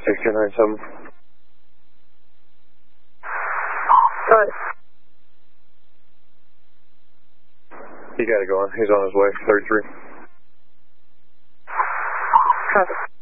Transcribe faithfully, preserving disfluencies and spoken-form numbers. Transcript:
six two nine seven. Got it. He got it going. He's on his way. thirty-three. Copy.